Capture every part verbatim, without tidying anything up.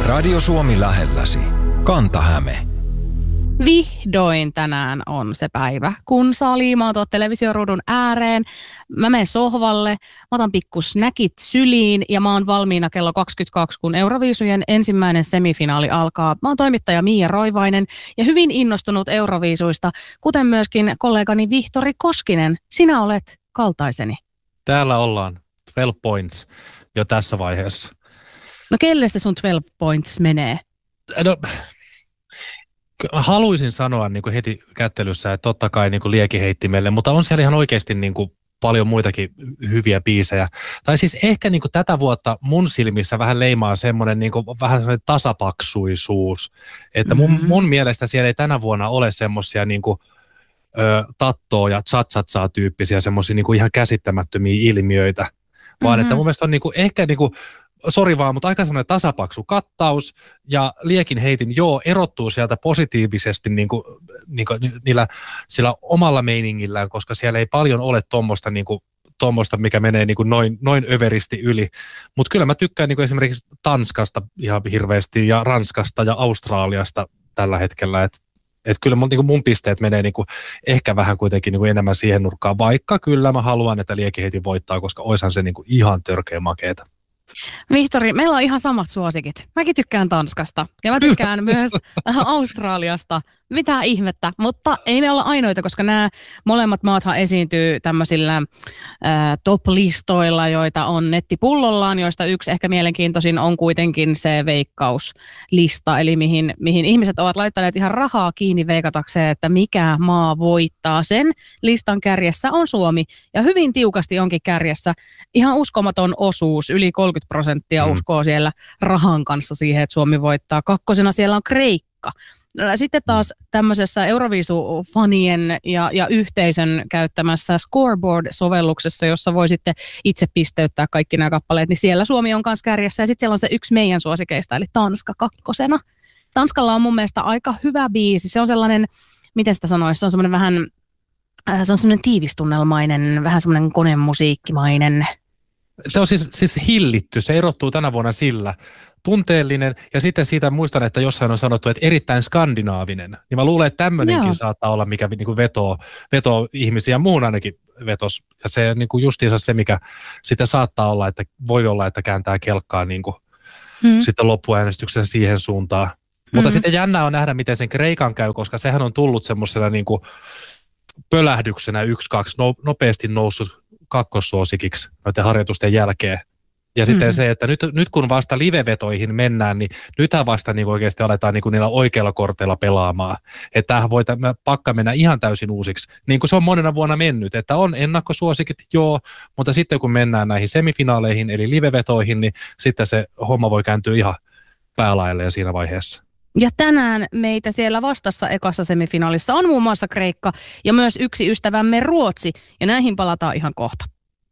Radio Suomi lähelläsi. Kanta-Häme. Vihdoin tänään on se päivä, kun saa liimautua televisioruudun ääreen. Mä menen sohvalle, mä otan pikku snäkit syliin ja mä oon valmiina kello kaksikymmentäkaksi, kun Euroviisujen ensimmäinen semifinaali alkaa. Mä oon toimittaja Miia Roivainen ja hyvin innostunut Euroviisuista, kuten myöskin kollegani Vihtori Koskinen. Sinä olet kaltaiseni. Täällä ollaan. twelve points jo tässä vaiheessa. No kelle se sun twelve points menee? No, haluaisin sanoa niin kuin heti kättelyssä, että totta kai niin kuin liekiheittimelle, mutta on siellä ihan oikeasti niin kuin paljon muitakin hyviä biisejä. Tai siis ehkä niin kuin tätä vuotta mun silmissä vähän leimaa semmoinen niin kuin vähän semmoinen tasapaksuisuus. Että mun, mm-hmm. mun mielestä siellä ei tänä vuonna ole semmoisia niin kuin ö, tattoa ja tsatsatsaa tyyppisiä semmoisia niin kuin ihan käsittämättömiä ilmiöitä. Vaan mm-hmm. että mun mielestä on niin kuin, ehkä niin kuin sori vaan, mutta aika semmoinen tasapaksu kattaus ja liekin heitin, joo, erottuu sieltä positiivisesti niin kuin, niin kuin niillä, sillä omalla meiningillään, koska siellä ei paljon ole tuommoista, niin kuin, tuommoista mikä menee niin kuin noin, noin överisti yli. Mutta kyllä mä tykkään niin kuin esimerkiksi Tanskasta ihan hirveästi ja Ranskasta ja Australiasta tällä hetkellä, että et kyllä mun, niin kuin mun pisteet menee niin kuin ehkä vähän kuitenkin niin kuin enemmän siihen nurkkaan, vaikka kyllä mä haluan, että liekiheitin voittaa, koska oishan se niin kuin ihan törkeä makeeta. Vihtori, meillä on ihan samat suosikit. Mäkin tykkään Tanskasta ja mä tykkään myös Australiasta. Mitä ihmettä, mutta ei me olla ainoita, koska nämä molemmat maathan esiintyy tämmöisillä äh, top-listoilla, joita on nettipullollaan, joista yksi ehkä mielenkiintoisin on kuitenkin se veikkauslista, eli mihin, mihin ihmiset ovat laittaneet ihan rahaa kiinni veikatakseen, että mikä maa voittaa. Sen listan kärjessä on Suomi ja hyvin tiukasti onkin kärjessä. Ihan uskomaton osuus, yli kolmekymmentä prosenttia mm. uskoo siellä rahan kanssa siihen, että Suomi voittaa. Kakkosena siellä on Kreikka. Sitten taas tämmöisessä Euroviisu-fanien ja, ja yhteisön käyttämässä Scoreboard-sovelluksessa, jossa voi sitten itse pisteyttää kaikki nämä kappaleet, niin siellä Suomi on kanssa kärjessä ja sitten siellä on se yksi meidän suosikeista, eli Tanska kakkosena. Tanskalla on mun mielestä aika hyvä biisi. Se on sellainen, miten sitä sanoisi, se on semmoinen vähän, se on semmoinen tiivistunnelmainen, vähän semmoinen konemusiikkimainen. Se on siis, siis hillitty, se erottuu tänä vuonna sillä. Tunteellinen, ja sitten siitä muistan, että jossain on sanottu, että erittäin skandinaavinen. Niin mä luulen, että tämmöinenkin Joo. saattaa olla, mikä niin kuin vetoo, vetoo ihmisiä, muun ainakin vetos. Ja se niin kuin justiinsa se, mikä sitten saattaa olla, että voi olla, että kääntää kelkkaa niin kuin hmm. sitten loppuäänestyksen siihen suuntaan. Hmm. Mutta sitten jännää on nähdä, miten sen Kreikan käy, koska sehän on tullut semmoisena niin kuin pölähdyksenä yksi, kaksi, no, nopeasti noussut kakkossuosikiksi noiden harjoitusten jälkeen. Ja sitten mm. se, että nyt, nyt kun vasta live-vetoihin mennään, niin nythän vasta niin oikeasti aletaan niin niillä oikeilla korteilla pelaamaan. Että tämähän voi tämä pakka mennä ihan täysin uusiksi, niin kuin se on monena vuonna mennyt. Että on ennakkosuosikit, joo, mutta sitten kun mennään näihin semifinaaleihin, eli live-vetoihin, niin sitten se homma voi kääntyä ihan päälailleen siinä vaiheessa. Ja tänään meitä siellä vastassa ekassa semifinaalissa on muun muassa Kreikka ja myös yksi ystävämme Ruotsi. Ja näihin palataan ihan kohta.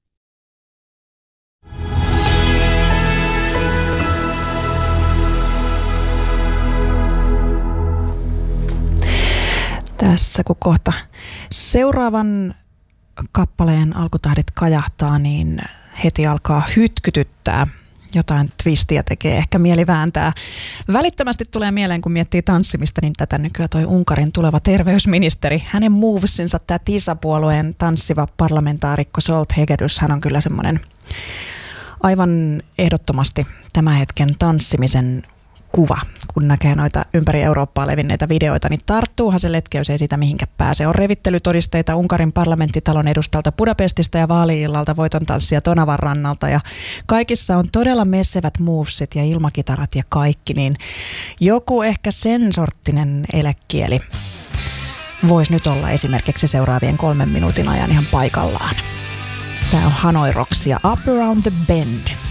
Tässä kun kohta seuraavan kappaleen alkutahdit kajahtaa, niin heti alkaa hytkytyttää. Jotain twistiä tekee, ehkä mieli vääntää. Välittömästi tulee mieleen, kun miettii tanssimista, niin tätä nykyään toi Unkarin tuleva terveysministeri. Hänen movesinsa, tämä TISA-puolueen tanssiva parlamentaarikko Zsolt Hegedus, hän on kyllä semmoinen aivan ehdottomasti tämän hetken tanssimisen kuva, kun näkee noita ympäri Eurooppaa levinneitä videoita, niin tarttuuhan se letkeys ei siitä mihinkä pääse. On revittelytodisteita Unkarin parlamenttitalon edustalta Budapestista ja vaali-illalta voiton tanssia Tonavan rannalta ja kaikissa on todella messevät movesit ja ilmakitarat ja kaikki, niin joku ehkä sen sorttinen elekieli voisi nyt olla esimerkiksi seuraavien kolmen minuutin ajan ihan paikallaan. Tämä on Hanoi Rocks ja Up Around the Bend.